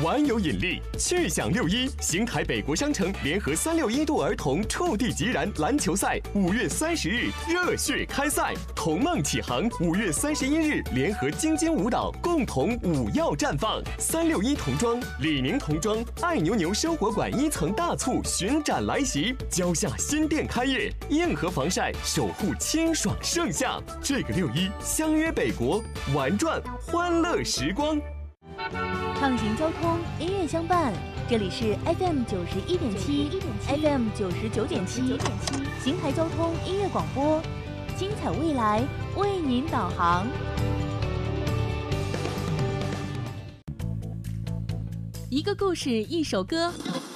玩有引力，趣享6·1，邢台北国商城联合361度儿童触地即燃篮球赛5月30日热血开赛，童梦启航5月31日联合京津舞蹈共同舞耀绽放。361童装、李宁童装、爱牛牛生活馆1层大促巡展来袭，蕉下新店开业，硬核防晒守护清爽盛夏。这个6·1相约北国，玩转欢乐时光。 畅行交通，音乐相伴，这里是 FM 91.7 FM 99.7邢台交通音乐广播，精彩未来为您导航。一个故事，一首歌，